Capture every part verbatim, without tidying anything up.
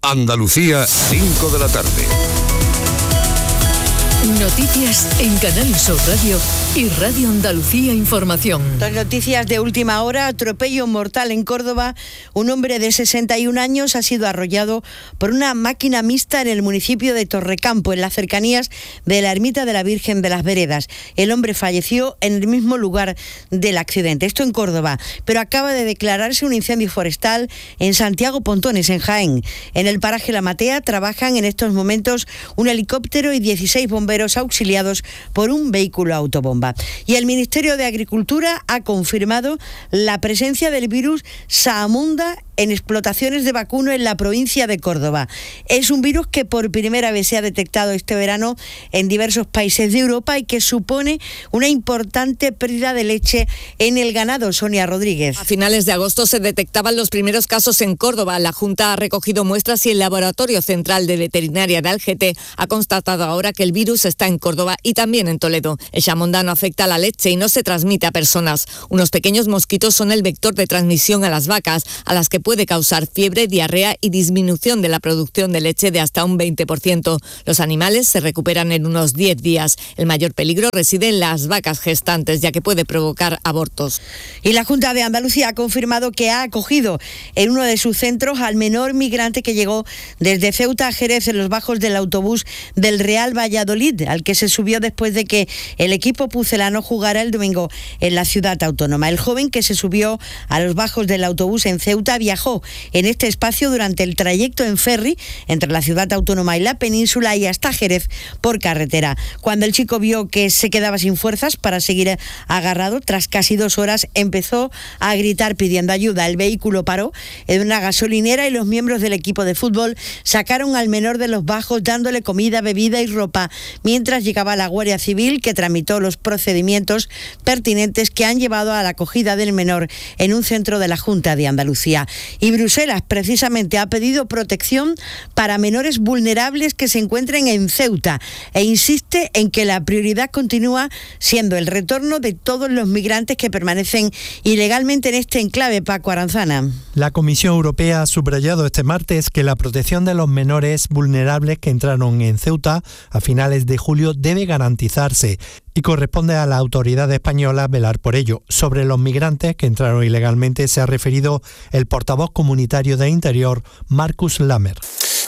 Andalucía, cinco de la tarde. Noticias en Canal Sur Radio y Radio Andalucía Información. Dos noticias de última hora. Atropello mortal en Córdoba. Un hombre de sesenta y un años ha sido arrollado por una máquina mixta en el municipio de Torrecampo, en las cercanías de la ermita de la Virgen de las Veredas. El hombre falleció en el mismo lugar del accidente. Esto en Córdoba. Pero acaba de declararse un incendio forestal en Santiago Pontones, en Jaén. En el paraje La Matea trabajan en estos momentos un helicóptero y dieciséis bomberos auxiliados por un vehículo autobomba. Y el Ministerio de Agricultura ha confirmado la presencia del virus Sahamunda en explotaciones de vacuno en la provincia de Córdoba. Es un virus que por primera vez se ha detectado este verano en diversos países de Europa y que supone una importante pérdida de leche en el ganado. Sonia Rodríguez. A finales de agosto se detectaban los primeros casos en Córdoba. La Junta ha recogido muestras y el Laboratorio Central de Veterinaria de Algete ha constatado ahora que el virus está en Córdoba y también en Toledo. El Sahamunda no afecta a la leche y no se transmite a personas. Unos pequeños mosquitos son el vector de transmisión a las vacas, a las que puede causar fiebre, diarrea y disminución de la producción de leche de hasta un veinte por ciento. Los animales se recuperan en unos diez días. El mayor peligro reside en las vacas gestantes, ya que puede provocar abortos. Y la Junta de Andalucía ha confirmado que ha acogido en uno de sus centros al menor migrante que llegó desde Ceuta a Jerez en los bajos del autobús del Real Valladolid, al que se subió después de que el equipo pucelano jugara el domingo en la ciudad autónoma. El joven que se subió a los bajos del autobús en Ceuta viajó en este espacio durante el trayecto en ferry entre la ciudad autónoma y la península y hasta Jerez por carretera. Cuando el chico vio que se quedaba sin fuerzas para seguir agarrado, tras casi dos horas empezó a gritar pidiendo ayuda. El vehículo paró en una gasolinera y los miembros del equipo de fútbol sacaron al menor de los bajos dándole comida, bebida y ropa, mientras llegaba la Guardia Civil, que tramitó los procedimientos pertinentes que han llevado a la acogida del menor en un centro de la Junta de Andalucía. Y Bruselas precisamente ha pedido protección para menores vulnerables que se encuentren en Ceuta e insiste en que la prioridad continúa siendo el retorno de todos los migrantes que permanecen ilegalmente en este enclave. Paco Aranzana. La Comisión Europea ha subrayado este martes que la protección de los menores vulnerables que entraron en Ceuta a finales de julio debe garantizarse y corresponde a la autoridad española velar por ello. Sobre los migrantes que entraron ilegalmente se ha referido el portavoz comunitario de Interior, Marcus Lamer.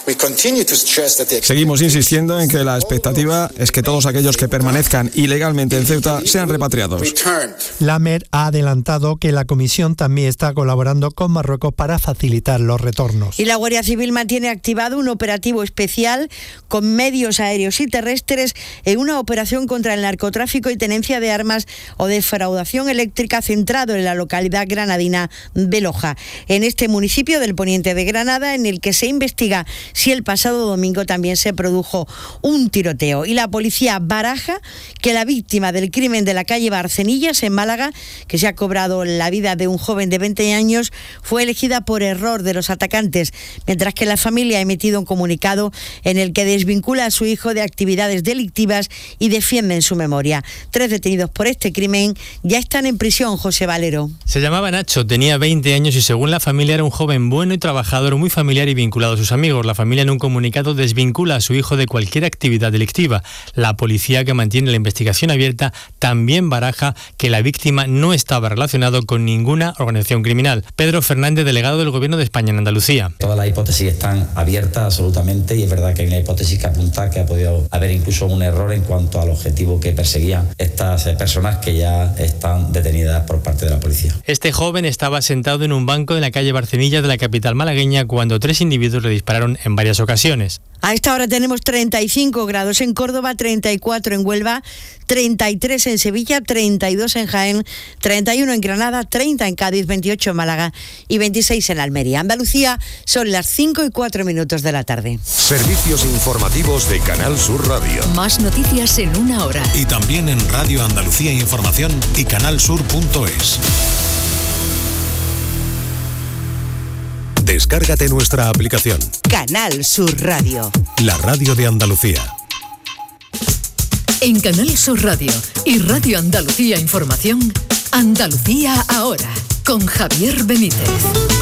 Seguimos insistiendo en que la expectativa es que todos aquellos que permanezcan ilegalmente en Ceuta sean repatriados. Lamer ha adelantado que la Comisión también está colaborando con Marruecos para facilitar los retornos. Y la Guardia Civil mantiene activado un operativo especial con medios aéreos y terrestres en una operación contra el narcotráfico y tenencia de armas o defraudación eléctrica centrado en la localidad granadina de Loja, en este municipio del poniente de Granada, en el que se investiga si el pasado domingo también se produjo un tiroteo. Y la policía baraja que la víctima del crimen de la calle Barcenillas, en Málaga, que se ha cobrado la vida de un joven de veinte años, fue elegida por error de los atacantes, mientras que la familia ha emitido un comunicado en el que desvincula a su hijo de actividades delictivas y defiende en su memoria. Tres detenidos por este crimen ya están en prisión. José Valero. Se llamaba Nacho, tenía veinte años y según la familia era un joven bueno y trabajador, muy familiar y vinculado a sus amigos. La familia en un comunicado desvincula a su hijo de cualquier actividad delictiva. La policía, que mantiene la investigación abierta, también baraja que la víctima no estaba relacionado con ninguna organización criminal. Pedro Fernández, delegado del Gobierno de España en Andalucía. Todas las hipótesis están abiertas absolutamente y es verdad que hay una hipótesis que apunta que ha podido haber incluso un error en cuanto al objetivo que perseguían estas personas que ya están detenidas por parte de la policía. Este joven estaba sentado en un banco de la calle Barcenillas de la capital malagueña cuando tres individuos le dispararon en varias ocasiones. A esta hora tenemos treinta y cinco grados en Córdoba, treinta y cuatro en Huelva, treinta y tres en Sevilla, treinta y dos en Jaén, treinta y uno en Granada, treinta en Cádiz, veintiocho en Málaga y veintiséis en Almería. Andalucía, son las cinco y cuatro minutos de la tarde. Servicios informativos de Canal Sur Radio. Más noticias en una hora. Y también en Radio Andalucía Información y canalsur punto es. Descárgate nuestra aplicación. Canal Sur Radio. La radio de Andalucía. En Canal Sur Radio y Radio Andalucía Información, Andalucía ahora, con Javier Benítez.